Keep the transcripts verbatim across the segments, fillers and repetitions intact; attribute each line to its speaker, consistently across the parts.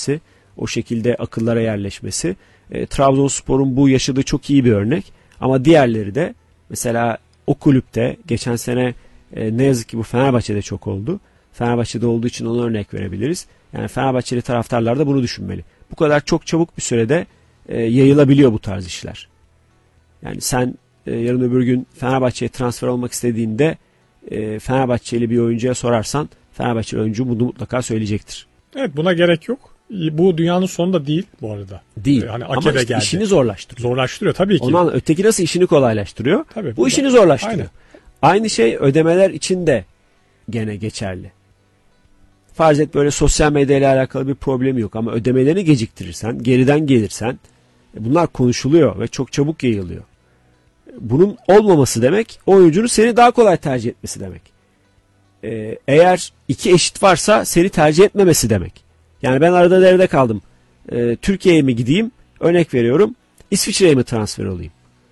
Speaker 1: gelmesi, o şekilde akıllara yerleşmesi. E, Trabzonspor'un bu yaşadığı çok iyi bir örnek. Ama diğerleri de mesela o kulüpte geçen sene e, ne yazık ki bu Fenerbahçe'de çok oldu. Fenerbahçe'de olduğu için ona örnek verebiliriz. Yani Fenerbahçeli taraftarlar da bunu düşünmeli. Bu kadar çok çabuk bir sürede e, yayılabiliyor bu tarz işler. Yani sen e, yarın öbür gün Fenerbahçe'ye transfer olmak istediğinde e, Fenerbahçeli bir oyuncuya sorarsan Fenerbahçeli oyuncu bunu mutlaka söyleyecektir.
Speaker 2: Evet, buna gerek yok. Bu dünyanın sonu da değil bu arada.
Speaker 1: Değil.
Speaker 2: Ee, hani
Speaker 1: ama işte
Speaker 2: geldi.
Speaker 1: işini zorlaştırıyor.
Speaker 2: Zorlaştırıyor tabii ki.
Speaker 1: Ondan öteki nasıl işini kolaylaştırıyor?
Speaker 2: Tabii,
Speaker 1: bu, bu işini
Speaker 2: da,
Speaker 1: zorlaştırıyor.
Speaker 2: Aynen.
Speaker 1: Aynı şey ödemeler için de gene geçerli. Farz et böyle sosyal medya ile alakalı bir problem yok ama ödemelerini geciktirirsen, geriden gelirsen bunlar konuşuluyor ve çok çabuk yayılıyor. Bunun olmaması demek oyuncunun seni daha kolay tercih etmesi demek. Ee, eğer iki eşit varsa seni tercih etmemesi demek. Yani ben arada derede kaldım. Ee, Türkiye'ye mi gideyim? Örnek veriyorum. İsviçre'ye mi transfer olayım?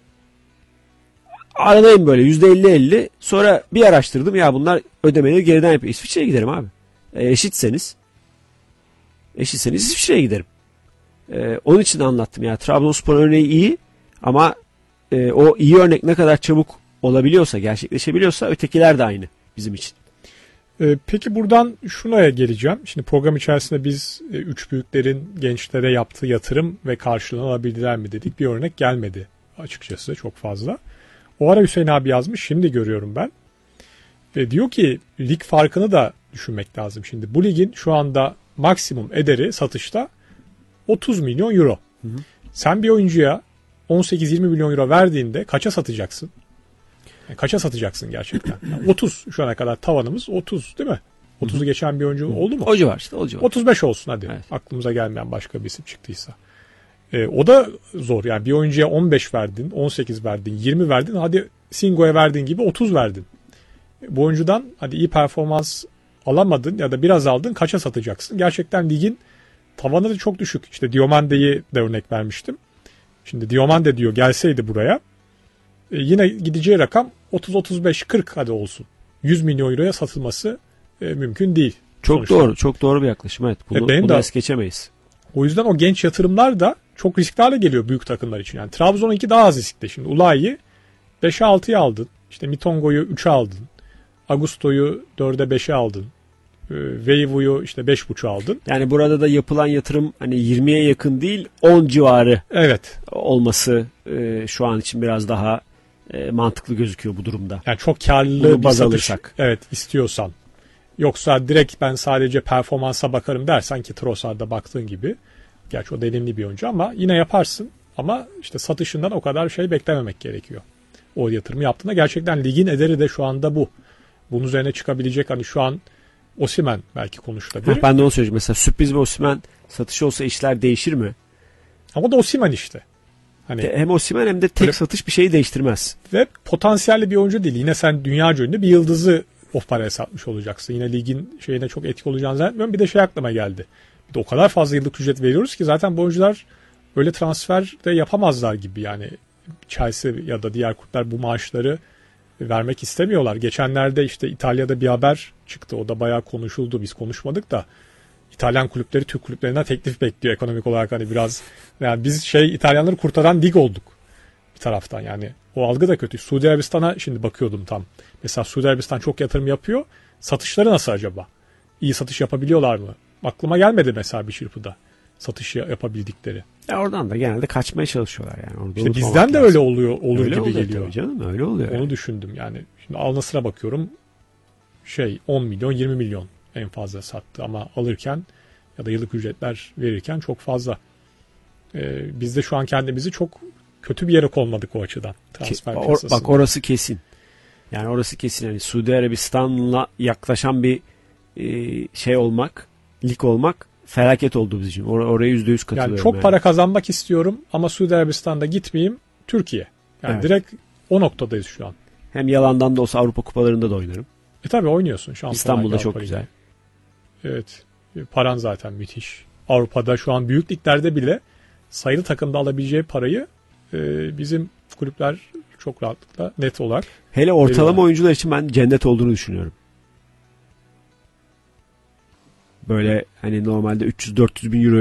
Speaker 1: Aradayım böyle yüzde elli elli. Sonra bir araştırdım. Ya bunlar ödemeleri geriden yapıyor. İsviçre'ye giderim abi. E, eşitseniz eşitseniz İsviçre'ye giderim. E, onun için anlattım. Ya Trabzonspor örneği iyi ama e, o iyi örnek ne kadar çabuk olabiliyorsa, gerçekleşebiliyorsa ötekiler de aynı bizim için.
Speaker 2: Peki buradan şuna geleceğim. Şimdi program içerisinde biz üç büyüklerin gençlere yaptığı yatırım ve karşılığını alabildiler mi dedik. Bir örnek gelmedi açıkçası çok fazla. O ara Hüseyin abi yazmış. Şimdi görüyorum ben. Ve diyor ki lig farkını da düşünmek lazım. Şimdi bu ligin şu anda maksimum ederi satışta otuz milyon euro. Hı hı. Sen bir oyuncuya on sekiz yirmi milyon euro verdiğinde kaça satacaksın? Yani kaça satacaksın gerçekten? Yani otuz şu ana kadar tavanımız otuz değil mi? otuzu geçen bir oyuncu oldu mu?
Speaker 1: O civar işte o civar.
Speaker 2: otuz beş olsun hadi. Evet. Aklımıza gelmeyen başka bir isim çıktıysa. E, o da zor. Yani bir oyuncuya on beş verdin, on sekiz verdin, yirmi verdin. Hadi Singo'ya verdiğin gibi otuz verdin. E, bu oyuncudan hadi iyi performans alamadın ya da biraz aldın, kaça satacaksın? Gerçekten ligin tavanı da çok düşük. İşte Diomande'yi de örnek vermiştim. Şimdi Diomande diyor gelseydi buraya e, yine gideceği rakam otuz otuz beş kırk hadi olsun. yüz milyon euroya satılması e, mümkün değil.
Speaker 1: Çok
Speaker 2: sonuçta.
Speaker 1: doğru, çok doğru bir yaklaşım. Evet, bunu,
Speaker 2: e,
Speaker 1: bunu es geçemeyiz.
Speaker 2: O yüzden o genç yatırımlar da çok riskli hale geliyor büyük takımlar için. Yani Trabzon'unki daha az riskli. Şimdi Ulayi'yi beşe altıya aldın. İşte Mitongo'yu üçe aldın. Augusto'yu dörde beşe aldın. Veivu'yu işte beş buçuğa aldın.
Speaker 1: Yani burada da yapılan yatırım hani yirmiye yakın değil on civarı
Speaker 2: evet.
Speaker 1: olması e, şu an için biraz daha e, mantıklı gözüküyor bu durumda.
Speaker 2: Yani çok karlı
Speaker 1: bunu
Speaker 2: bir
Speaker 1: baz
Speaker 2: satış
Speaker 1: alırsak.
Speaker 2: Evet istiyorsan. Yoksa direkt ben sadece performansa bakarım dersen ki Trossard'a baktığın gibi. Gerçi o deneyimli bir oyuncu ama yine yaparsın. Ama işte satışından o kadar şey beklememek gerekiyor. O yatırımı yaptığında gerçekten ligin ederi de şu anda bu. Bunun üzerine çıkabilecek hani şu an Osimhen belki konuşulabilir.
Speaker 1: Ben de onu söyleyeceğim. Mesela sürpriz bir Osimhen satışı olsa işler değişir mi?
Speaker 2: Ama da Osimhen işte. Hani
Speaker 1: hem Osimhen hem de tek böyle, satış bir şeyi değiştirmez.
Speaker 2: Ve potansiyelli bir oyuncu değil. Yine sen dünyaca ünlü bir yıldızı o paraya satmış olacaksın. Yine ligin şeyine çok etkili olacağını zannetmiyorum. Bir de şey aklıma geldi. Bir de o kadar fazla yıllık ücret veriyoruz ki zaten bu oyuncular öyle transfer de yapamazlar gibi yani. Chelsea ya da diğer kulüpler bu maaşları vermek istemiyorlar. Geçenlerde işte İtalya'da bir haber çıktı. O da bayağı konuşuldu. Biz konuşmadık da İtalyan kulüpleri Türk kulüplerinden teklif bekliyor ekonomik olarak hani biraz. Yani biz şey İtalyanları kurtaran lig olduk bir taraftan yani. O algı da kötü. Suudi Arabistan'a şimdi bakıyordum tam. Mesela Suudi Arabistan çok yatırım yapıyor. Satışları nasıl acaba? İyi satış yapabiliyorlar mı? Aklıma gelmedi mesela bir çırpıda. Satış yapabildikleri.
Speaker 1: Ya oradan da genelde kaçmaya çalışıyorlar yani. Orada
Speaker 2: işte bizden de öyle oluyor olur
Speaker 1: öyle
Speaker 2: gibi
Speaker 1: oluyor
Speaker 2: geliyor.
Speaker 1: Canım öyle oluyor.
Speaker 2: Onu
Speaker 1: yani.
Speaker 2: düşündüm yani. Şimdi Al Nassr'a bakıyorum. Şey on milyon yirmi milyon en fazla sattı ama alırken ya da yıllık ücretler verirken çok fazla. Ee, biz de şu an kendimizi çok kötü bir yere konmadık o açıdan. Transfer
Speaker 1: Or, bak orası kesin. Yani orası kesin. Yani Suudi Arabistan'la yaklaşan bir e, şey olmak, lig olmak felaket oldu bizim için. Or- oraya yüzde yüz katılıyorum.
Speaker 2: Yani çok
Speaker 1: yani.
Speaker 2: para kazanmak istiyorum ama Suudi Arabistan'da gitmeyeyim. Türkiye. Yani
Speaker 1: evet.
Speaker 2: Direkt o noktadayız şu an.
Speaker 1: Hem yalandan da olsa Avrupa kupalarında da oynarım.
Speaker 2: E tabi oynuyorsun. Şampiyonlar
Speaker 1: İstanbul'da çok
Speaker 2: Avrupa'yı.
Speaker 1: güzel.
Speaker 2: Evet. Paran zaten müthiş. Avrupa'da şu an büyük liglerde bile sayılı takımda alabileceği parayı e, bizim kulüpler çok rahatlıkla net olarak
Speaker 1: hele ortalama
Speaker 2: veriyorlar.
Speaker 1: Oyuncular için ben cennet olduğunu düşünüyorum. Böyle hani normalde üç yüz dört yüz bin euro